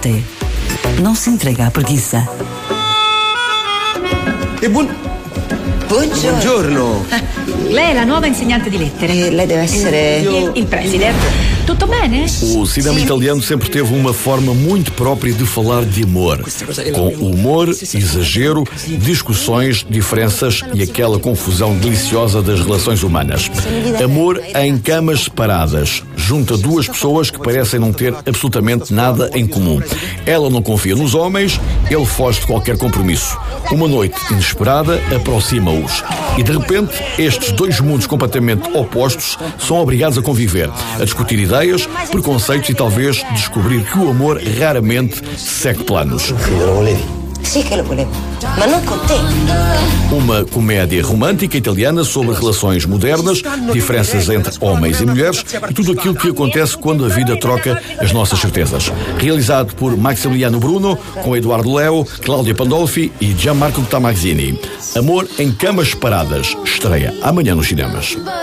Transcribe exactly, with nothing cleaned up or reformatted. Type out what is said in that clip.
Conte não se entrega à preguiça. E buon... Buongiorno. Buongiorno. Lei è la nuova insegnante di lettere. Eh, lei deve essere... Il, il preside. Tutto bene? O cinema italiano sempre teve uma forma muito própria de falar de amor, com humor, exagero, discussões, diferenças e aquela confusão deliciosa das relações humanas. Amor em camas separadas, junta duas pessoas que parecem não ter absolutamente nada em comum. Ela não confia nos homens, ele foge de qualquer compromisso. Uma noite inesperada aproxima-os e de repente estes dois mundos completamente opostos são obrigados a conviver, a discutir ideias, preconceitos e talvez descobrir que o amor raramente segue planos. Sì che lo volevo, ma non con te. Uma comédia romântica italiana sobre relações modernas, diferenças entre homens e mulheres e tudo aquilo que acontece quando a vida troca as nossas certezas. Realizado por Maximiliano Bruno, com Eduardo Leo, Cláudia Pandolfi e Gianmarco Tamazzini. Amor em camas separadas. Estreia amanhã nos cinemas.